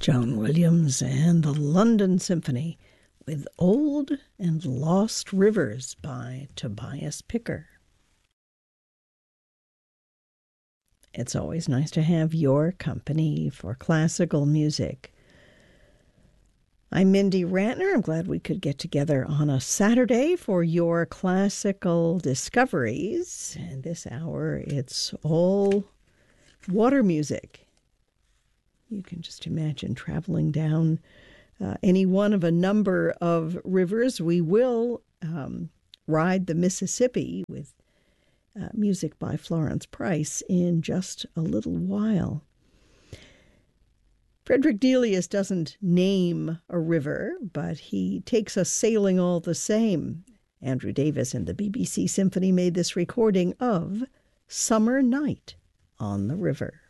John Williams and the London Symphony with Old and Lost Rivers by Tobias Picker. It's always nice to have your company for classical music. I'm Mindy Rantner. I'm glad we could get together on a Saturday for your classical discoveries. And this hour, it's all water music. You can just imagine traveling down any one of a number of rivers. We will ride the Mississippi with music by Florence Price in just a little while. Frederick Delius doesn't name a river, but he takes us sailing all the same. Andrew Davis and the BBC Symphony made this recording of Summer Night on the River.